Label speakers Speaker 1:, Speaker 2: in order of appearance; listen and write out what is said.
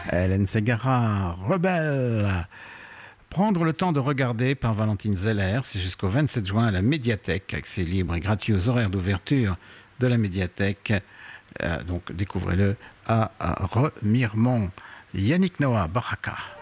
Speaker 1: Hélène Ségara, Rebelle. Prendre le temps de regarder par Valentine Zeller, c'est jusqu'au 27 juin à la médiathèque, accès libre et gratuit aux horaires d'ouverture de la médiathèque. Donc découvrez-le à Remiremont. Yannick Noah, Baraka.